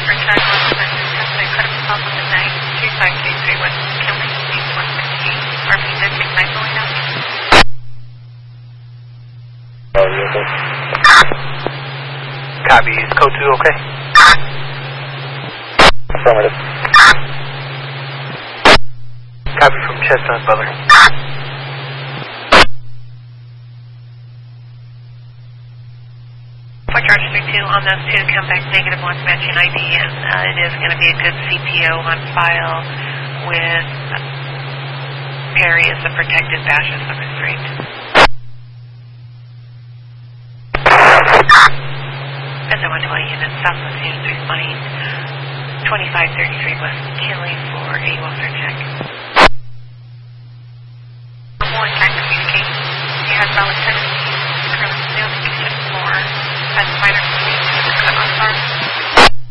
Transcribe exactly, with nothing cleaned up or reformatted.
Welfare Check, one seven two, credible call for the night, two five two three West Kinley, East one sixteen, R P Z six nine going out. Oh, you okay? Copy, is code two okay? Affirmative. Copy from Chestnut, Butler. For Charge three two, on those two, come back negative ones matching I D, and uh, it is going to be a good C P O on file with Perry as the protected fascist of restraint. S O one twenty units, Southwest units responding twenty-five thirty-three West Kinley for a welfare check.